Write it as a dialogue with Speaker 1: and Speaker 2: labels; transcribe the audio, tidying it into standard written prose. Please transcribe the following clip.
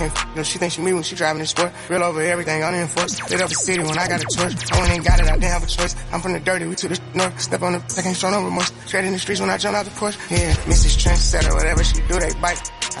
Speaker 1: She thinks she me when she driving the sport. Real over everything, unenforced. Lit up the city when I got a torch. I went and got it, I didn't have a choice. I'm from the dirty, we to the north. Step on the, I can't show no remorse. Straight in the streets when I jump out the porch. Yeah, Mrs. Trendsetter, whatever she do, they bite.